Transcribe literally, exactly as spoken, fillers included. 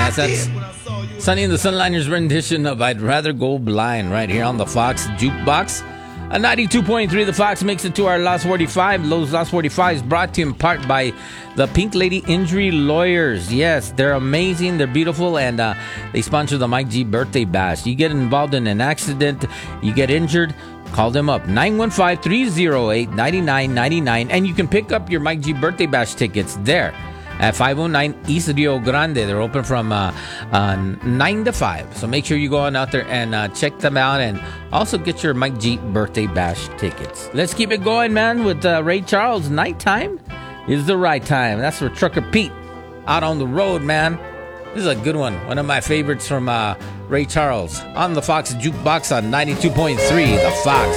Yes, that's Sonny and the Sunliners rendition of I'd Rather Go Blind right here on the Fox Jukebox. A ninety-two point three, the Fox makes it to our last forty-five. Lowe's last forty-five is brought to you in part by the Pink Lady Injury Lawyers. Yes, they're amazing, they're beautiful, and uh, they sponsor the Mike G Birthday Bash. You get involved in an accident, you get injured, call them up, nine one five, three oh eight, nine nine nine nine, and you can pick up your Mike G Birthday Bash tickets there at five oh nine East Rio Grande. They're open from uh, uh, nine to five. So make sure you go on out there and uh, check them out, and also get your Mike G Birthday Bash tickets. Let's keep it going, man, with uh, Ray Charles. Nighttime is the right time. That's for Trucker Pete out on the road, man. This is a good one. One of my favorites from uh, Ray Charles on the Fox Jukebox on ninety-two point three, The Fox.